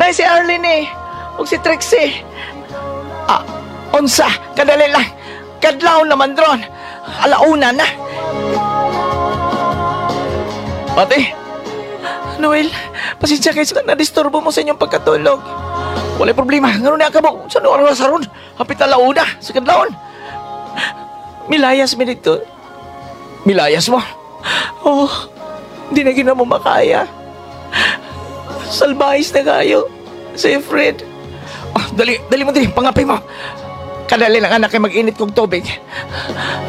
Nay si Arlene eh. Ug si Trixie. Unsa, kadali lang. Kadlaw naman dron. Alauna na. Ate. Noel, pasensya kayo sa na-disturbo mo sa inyong pagkatulog. Walay problema. Ngayon na ka mo. Saan oras sa ron? Hapit na launa. Sa kadlawon. Milayas mi dito. Milayas mo? Oh, hindi na gina mo makaya. Salbahis na kayo. Sa'yo, Fred. Oh, dali mo din. Pangapay mo. Kadali lang anak ay mag-init kong tubig.